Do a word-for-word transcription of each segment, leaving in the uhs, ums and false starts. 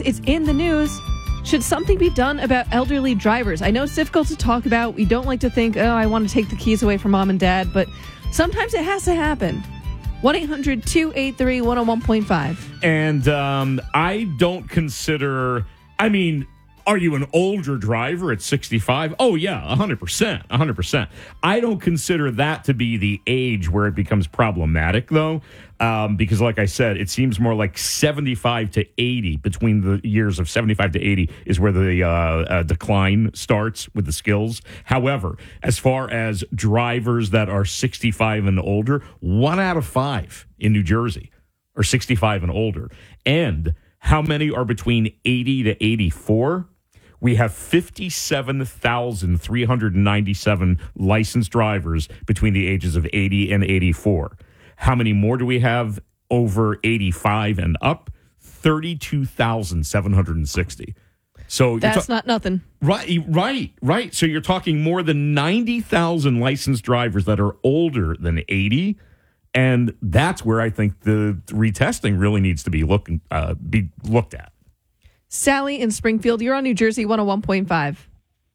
it's in the news. Should something be done about elderly drivers? I know it's difficult to talk about. We don't like to think, oh, I want to take the keys away from mom and dad, but sometimes it has to happen. one eight hundred two eight three one oh one point five. And um, I don't consider, I mean, are you an older driver at sixty-five? Oh, yeah, one hundred percent. one hundred percent. I don't consider that to be the age where it becomes problematic, though, um, because, like I said, it seems more like seventy-five to eighty, between the years of seventy-five to eighty is where the uh, uh, decline starts with the skills. However, as far as drivers that are sixty-five and older, one out of five in New Jersey are sixty-five and older. And how many are between eighty to eighty-four? We have fifty-seven thousand three hundred ninety-seven licensed drivers between the ages of eighty and eighty-four. How many more do we have over eighty-five and up? thirty-two thousand seven hundred sixty. So that's ta- not nothing. Right, right, right. So you're talking more than ninety thousand licensed drivers that are older than eighty. And that's where I think the retesting really needs to be looking uh, be looked at. Sally in Springfield, you're on New Jersey one oh one point five.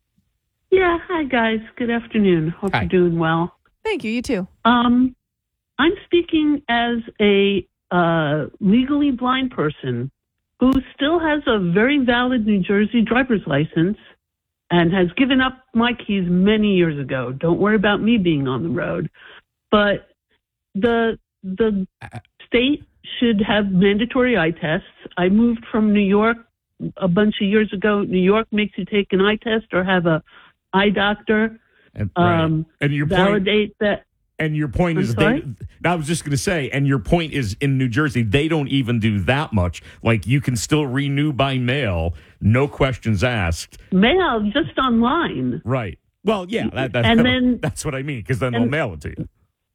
Yeah, hi guys. Good afternoon. Hope Hi. you're doing well. Thank you. You too. Um, I'm speaking as a uh, legally blind person who still has a very valid New Jersey driver's license and has given up my keys many years ago. Don't worry about me being on the road. But the the state should have mandatory eye tests. I moved from New York a bunch of years ago. New York makes you take an eye test or have a eye doctor And, right. um, and your point, validate that. and your point I'm is, sorry? they, I was just going to say, and your point is in New Jersey, they don't even do that much. Like you can still renew by mail, no questions asked. Mail just online. Right. Well, yeah, that, that's, And then- that's what I mean, because then they'll and- mail it to you.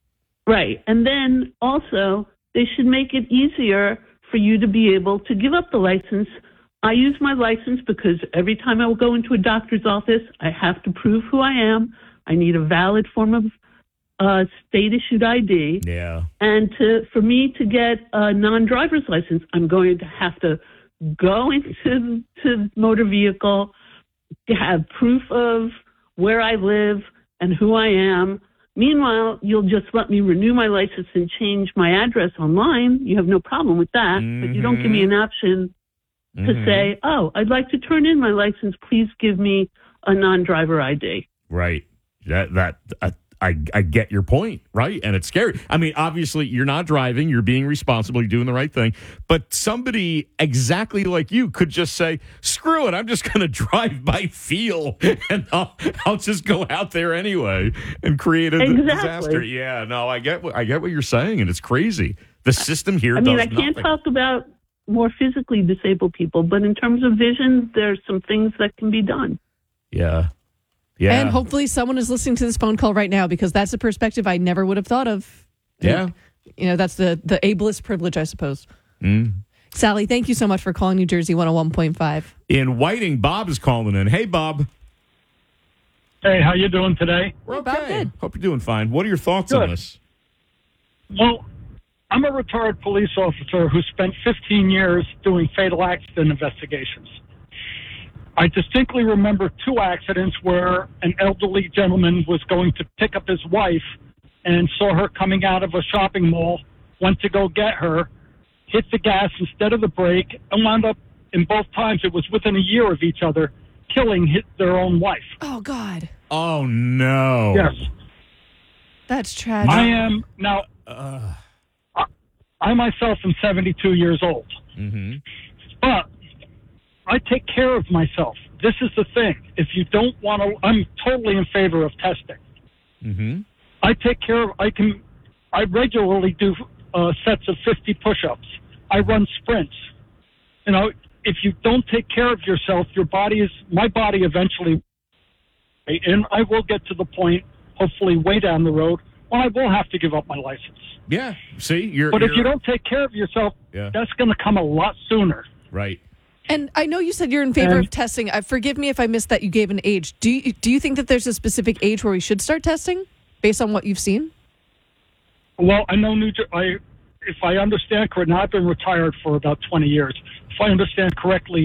Right. And then also, they should make it easier for you to be able to give up the license. I use my license because every time I will go into a doctor's office, I have to prove who I am. I need a valid form of uh, state-issued I D. Yeah. And to for me to get a non-driver's license, I'm going to have to go into to motor vehicle, have proof of where I live and who I am. Meanwhile, you'll just let me renew my license and change my address online. You have no problem with that, Mm-hmm. but you don't give me an option to Mhm. say, oh, I'd like to turn in my license. Please give me a non-driver I D. Right. That that I, I I get your point, right? And it's scary. I mean, obviously, you're not driving. You're being responsible. You're doing the right thing. But somebody exactly like you could just say, screw it. I'm just going to drive by feel. And I'll, I'll just go out there anyway and create a Exactly. disaster. Yeah, no, I get, what, I get what you're saying. And it's crazy. The system here I does mean, I can't nothing. talk about more physically disabled people, but in terms of vision, there's some things that can be done. Yeah. Yeah. And hopefully someone is listening to this phone call right now, because that's a perspective I never would have thought of. Yeah. You know, that's the, the ableist privilege, I suppose. Mm. Sally, thank you so much for calling New Jersey one oh one point five. In Whiting, Bob is calling in. Hey, Bob. Hey, how you doing today? We're Bob, okay. good. Hope you're doing fine. What are your thoughts on Good. this? Well, I'm a retired police officer who spent fifteen years doing fatal accident investigations. I distinctly remember two accidents where an elderly gentleman was going to pick up his wife and saw her coming out of a shopping mall, went to go get her, hit the gas instead of the brake, and wound up, in both times, it was within a year of each other, killing hit their own wife. Oh, God. Oh, no. Yes. That's tragic. I am, now, Uh, I, I myself am seventy-two years old. mm-hmm. But I take care of myself. This is the thing. If you don't want to, I'm totally in favor of testing. Mm-hmm. I take care of, I can, I regularly do uh, sets of fifty push-ups. I run sprints. You know, if you don't take care of yourself, your body is, my body eventually, and I will get to the point, hopefully way down the road, when I will have to give up my license. Yeah. See, you're. But you're, if you don't take care of yourself, Yeah. that's going to come a lot sooner. Right. And I know you said you're in favor And- of testing. Uh, forgive me if I missed that you gave an age. Do you, do you think that there's a specific age where we should start testing based on what you've seen? Well, I know New Jer- I, if I understand correctly, now I've been retired for about twenty years. If I understand correctly,